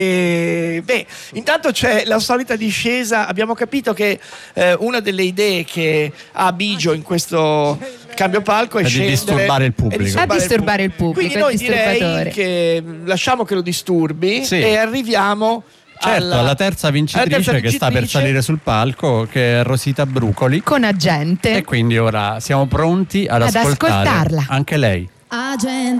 Beh, intanto c'è la solita discesa. Abbiamo capito che una delle idee che ha Bigio in questo cambio palco è di scendere, disturbare il pubblico. A disturbare il pubblico. Quindi noi direi che lasciamo che lo disturbi, sì, e arriviamo alla terza vincitrice, che sta per salire sul palco, che è Rosita Brucoli, con Agente. e quindi ora siamo pronti ad ascoltarla. Ascoltarla Anche lei. Agente.